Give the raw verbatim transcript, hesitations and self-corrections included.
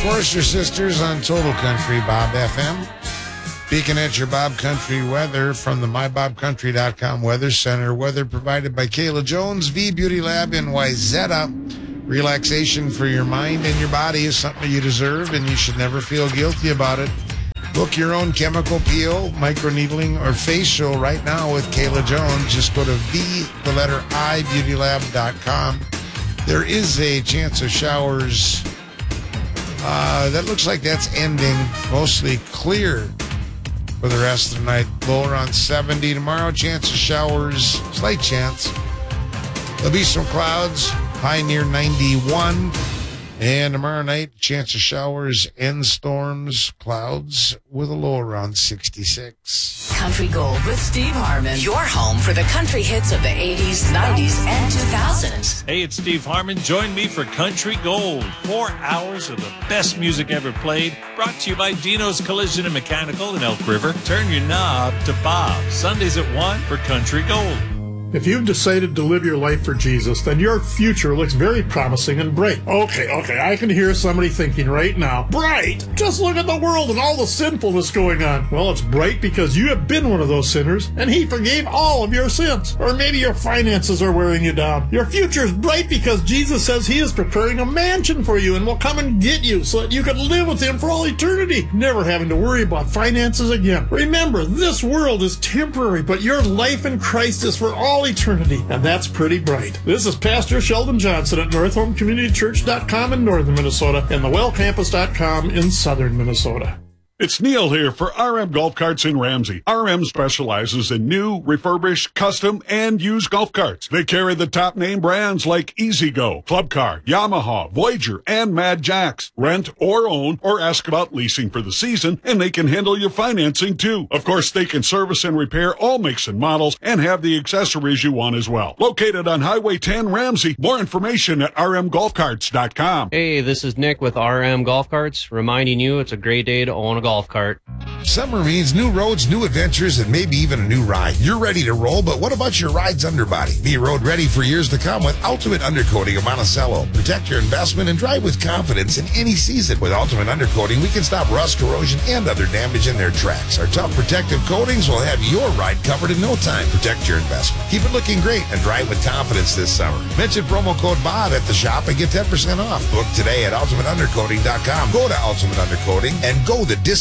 Forester Sisters on Total Country Bob F M. Peeking at your Bob Country weather from the my bob country dot com Weather Center. Weather provided by Kayla Jones, V Beauty Lab in Wayzata. Relaxation for your mind and your body is something you deserve, and you should never feel guilty about it. Book your own chemical peel, microneedling, or facial right now with Kayla Jones. Just go to V, the letter I, beauty lab dot com. There is a chance of showers. Uh, that looks like that's ending. Mostly clear for the rest of the night. Low around seventy tomorrow. Chance of showers, slight chance. There'll be some clouds. High near ninety-one. And tomorrow night, chance of showers and storms, clouds with a low around sixty-six. Country Gold with Steve Harmon. Your home for the country hits of the eighties, nineties, and two thousands. Hey, it's Steve Harmon. Join me for Country Gold. Four hours of the best music ever played. Brought to you by Dino's Collision and Mechanical in Elk River. Turn your knob to Bob. Sundays at one for Country Gold. If you've decided to live your life for Jesus, then your future looks very promising and bright. Okay, okay, I can hear somebody thinking right now, bright? Just look at the world and all the sinfulness going on. Well, it's bright because you have been one of those sinners, and he forgave all of your sins. Or maybe your finances are wearing you down. Your future is bright because Jesus says he is preparing a mansion for you and will come and get you so that you can live with him for all eternity, never having to worry about finances again. Remember, this world is temporary, but your life in Christ is for all eternity, and that's pretty bright. This is Pastor Sheldon Johnson at north home community church dot com in northern Minnesota and the well campus dot com in southern Minnesota. It's Neil here for R M Golf Carts in Ramsey. R M specializes in new, refurbished, custom, and used golf carts. They carry the top name brands like E-Z-Go, Club Car, Yamaha, Voyager, and Mad Jacks. Rent or own or ask about leasing for the season, and they can handle your financing too. Of course, they can service and repair all makes and models and have the accessories you want as well. Located on Highway ten Ramsey. More information at r m golf carts dot com. Hey, this is Nick with R M Golf Carts, reminding you it's a great day to own a golf cart. Summer means new roads, new adventures, and maybe even a new ride. You're ready to roll, but what about your ride's underbody? Be road ready for years to come with Ultimate Undercoating of Monticello. Protect your investment and drive with confidence in any season. With Ultimate Undercoating, we can stop rust, corrosion, and other damage in their tracks. Our tough protective coatings will have your ride covered in no time. Protect your investment. Keep it looking great and drive with confidence this summer. Mention promo code Bob at the shop and get ten percent off. Book today at ultimate undercoating dot com. Go to Ultimate Undercoating and go the distance